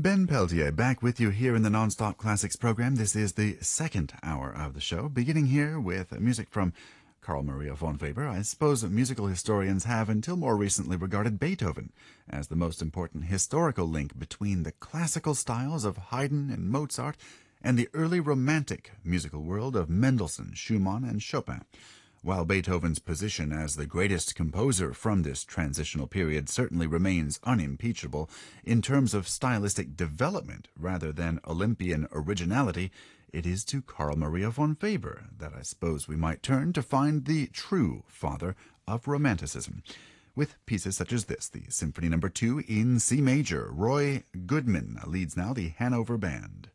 Ben Peltier back with you here in the Nonstop Classics program. This is the second hour of the show, beginning here with music from Carl Maria von Weber. I suppose musical historians have until more recently regarded Beethoven as the most important historical link between the classical styles of Haydn and Mozart and the early romantic musical world of Mendelssohn, Schumann, and Chopin. While Beethoven's position as the greatest composer from this transitional period certainly remains unimpeachable, in terms of stylistic development rather than Olympian originality, it is to Carl Maria von Weber that I suppose we might turn to find the true father of Romanticism. With pieces such as this, the Symphony No. 2 in C major. Roy Goodman leads now the Hanover Band.